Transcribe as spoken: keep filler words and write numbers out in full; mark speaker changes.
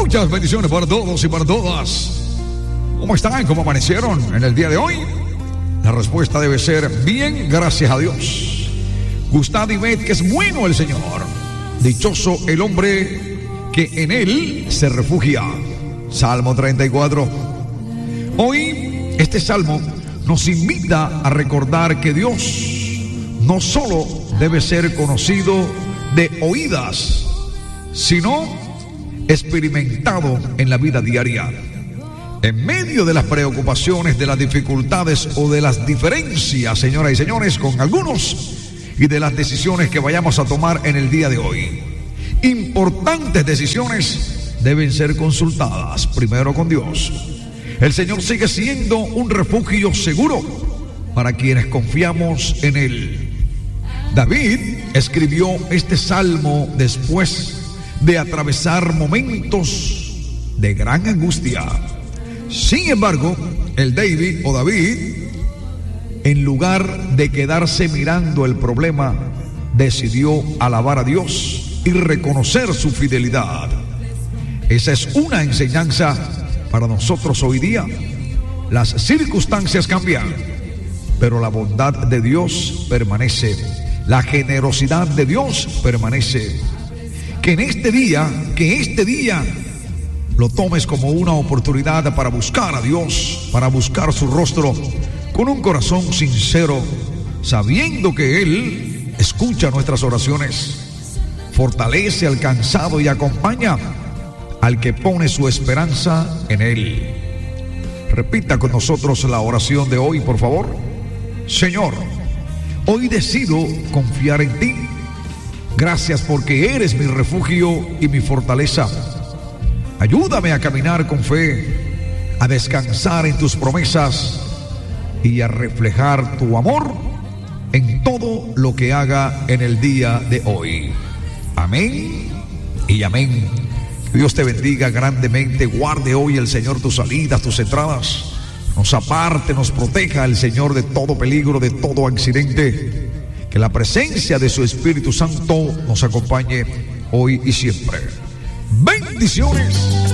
Speaker 1: Muchas bendiciones para todos y para todas. ¿Cómo están? ¿Cómo amanecieron en el día de hoy? La respuesta debe ser bien, gracias a Dios. Gustad y ved que es bueno el Señor. Dichoso el hombre que en Él se refugia. Salmo treinta y cuatro. Hoy este salmo nos invita a recordar que Dios no solo debe ser conocido de oídas, sino experimentado en la vida diaria. En medio de las preocupaciones, de las dificultades o de las diferencias, señoras y señores, con algunos y de las decisiones que vayamos a tomar en el día de hoy, importantes decisiones deben ser consultadas primero con Dios. El Señor sigue siendo un refugio seguro para quienes confiamos en Él. David escribió este salmo después de atravesar momentos de gran angustia. Sin embargo, el David o David, en lugar de quedarse mirando el problema, decidió alabar a Dios y reconocer su fidelidad. Esa es una enseñanza para nosotros hoy día. Las circunstancias cambian, pero la bondad de Dios permanece, la generosidad de Dios permanece. Que en este día, que este día lo tomes como una oportunidad para buscar a Dios, para buscar su rostro con un corazón sincero, sabiendo que Él escucha nuestras oraciones, fortalece al cansado y acompaña al que pone su esperanza en Él. Repita con nosotros la oración de hoy, por favor. Señor, hoy decido confiar en ti. Gracias porque eres mi refugio y mi fortaleza. Ayúdame a caminar con fe, a descansar en tus promesas y a reflejar tu amor en todo lo que haga en el día de hoy. Amén y amén. Que Dios te bendiga grandemente. Guarde hoy el Señor tus salidas, tus entradas. Nos aparte, nos proteja el Señor de todo peligro, de todo accidente. Que la presencia de su Espíritu Santo nos acompañe hoy y siempre. Bendiciones.